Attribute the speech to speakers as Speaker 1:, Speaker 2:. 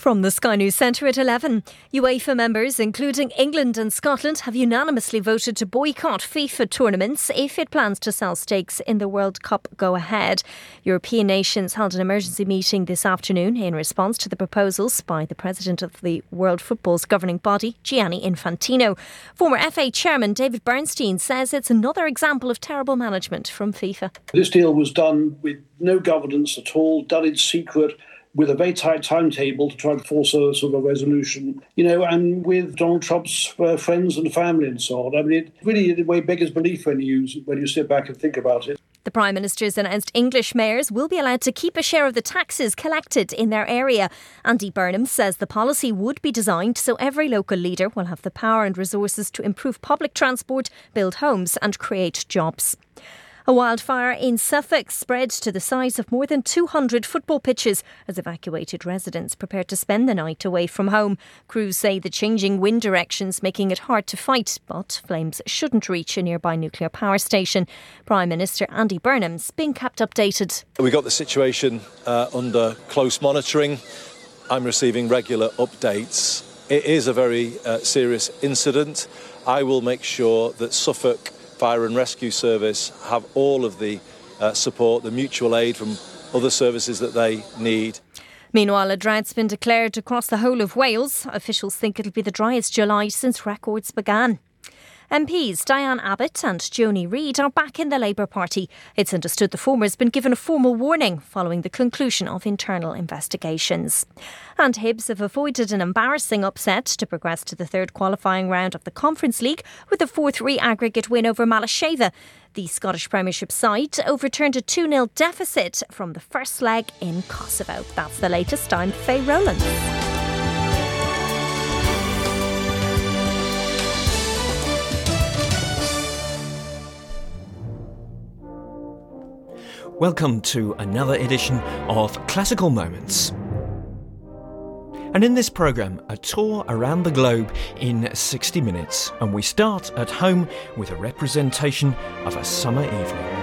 Speaker 1: From the Sky News Centre at 11, UEFA members, including England and Scotland, have unanimously voted to boycott FIFA tournaments if it plans to sell stakes in the World Cup go-ahead. European nations held an emergency meeting this afternoon in response to the proposals by the president of the World Football's governing body, Gianni Infantino. Former FA chairman David Bernstein says it's another example of terrible management from FIFA.
Speaker 2: This deal was done with no governance at all, done in secret, with a very tight timetable to try and force a sort of resolution, and with Donald Trump's friends and family and so on. I mean, it really, in a way, beggars belief when you sit back and think about it.
Speaker 1: The Prime Minister's announced English mayors will be allowed to keep a share of the taxes collected in their area. Andy Burnham says the policy would be designed so every local leader will have the power and resources to improve public transport, build homes and create jobs. A wildfire in Suffolk spread to the size of more than 200 football pitches as evacuated residents prepared to spend the night away from home. Crews say the changing wind directions making it hard to fight, but flames shouldn't reach a nearby nuclear power station. Prime Minister Andy Burnham's been kept updated.
Speaker 3: We got the situation under close monitoring. I'm receiving regular updates. It is a very serious incident. I will make sure that Suffolk Fire and Rescue Service have all of the support, the mutual aid from other services that they need.
Speaker 1: Meanwhile, a drought's been declared across the whole of Wales. Officials think it'll be the driest July since records began. MPs Diane Abbott and Joni Reid are back in the Labour Party. It's understood the former has been given a formal warning following the conclusion of internal investigations. And Hibs have avoided an embarrassing upset to progress to the third qualifying round of the Conference League with a 4-3 aggregate win over Malasheva. The Scottish Premiership side overturned a 2-0 deficit from the first leg in Kosovo. That's the latest. I'm Faye Rowlands.
Speaker 4: Welcome to another edition of Classical Moments. And in this programme, a tour around the globe in 60 minutes. And we start at home with a representation of a summer evening.